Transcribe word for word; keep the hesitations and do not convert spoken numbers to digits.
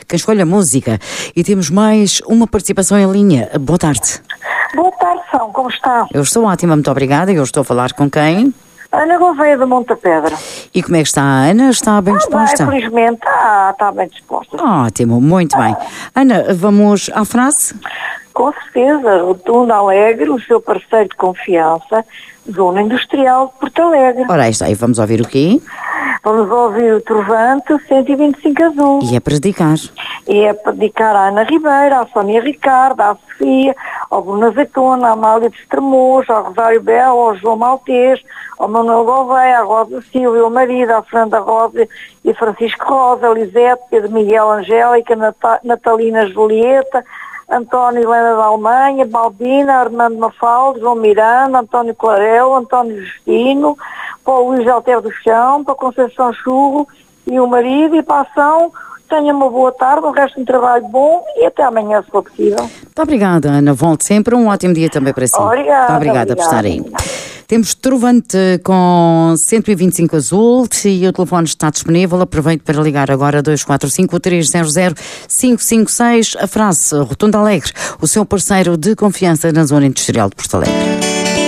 quem escolhe a música. E temos mais uma participação em linha. Boa tarde. Boa tarde, São. Como está? Eu estou ótima, muito obrigada. Eu estou a falar com quem? Ana Gouveia de Monte Pedra. E como é que está a Ana? Está bem Ah, disposta? bem, felizmente está, está bem disposta. Ótimo, muito bem. Ana, vamos à frase? Com certeza, Rotunda Alegre, o seu parceiro de confiança, Zona Industrial de Porto Alegre. Ora, aí está. E vamos ouvir o quê? Vamos ouvir o Trovante cento e vinte e cinco Azul. E é para dedicar. E é para dedicar à Ana Ribeira, à Sónia Ricardo, à Sofia, ao Bruno Azeitona, à Amália de Estremoz, ao Rosário Belo, ao João Maltês, ao Manuel Gouveia, à Rosa Silva, ao marido, à Fernanda Rosa e Francisco Rosa, a Lisete, Pedro Miguel Angélica, Nata- Natalina Julieta, António Helena da Alemanha, Baldina, Armando Mafalda, João Miranda, António Clarel, António Justino, para o Luís Alter do Chão, para a Conceição Churro e o marido, e para a ação. Tenha uma boa tarde, um resto de um trabalho bom e até amanhã, se for possível. Muito obrigada, Ana. Volte sempre. Um ótimo dia também para si. Obrigada. Muito obrigada, por estar aí. Temos Trovante com cento e vinte e cinco Azul e o telefone está disponível. Aproveito para ligar agora dois quatro cinco, três zero zero, cinco cinco seis. A frase Rotunda Alegre, o seu parceiro de confiança na Zona Industrial de Porto Alegre.